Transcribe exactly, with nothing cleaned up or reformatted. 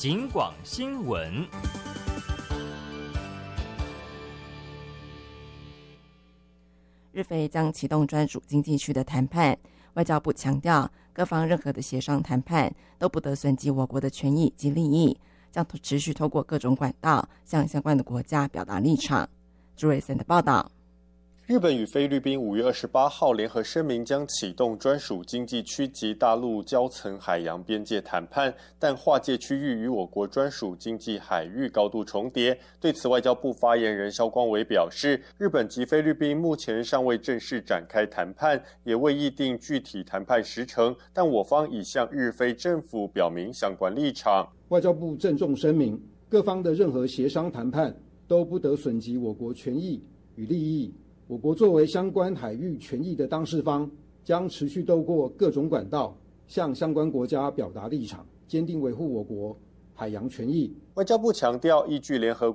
警广新闻。 日菲将启动专属经济区的谈判，外交部强调，各方任何的协商谈判都不得损及我国的权益及利益，将持续透过各种管道向相关的国家表达立场。朱瑞森的报道。 日本与菲律宾五月二十八号联合声明，将启动专属经济区及大陆交层海洋边界谈判，但划界区域与我国专属经济海域高度重叠。对此，外交部发言人萧光伟表示，日本及菲律宾目前尚未正式展开谈判，也未议定具体谈判时程，但我方已向日菲政府表明相关立场。 外交部郑重声明，各方的任何协商谈判都不得损及我国权益与利益。我国作为相关海域权益的当事方，将持续透过各种管道向相关国家表达立场，坚定维护我国海洋权益。 外交部强调，依据联合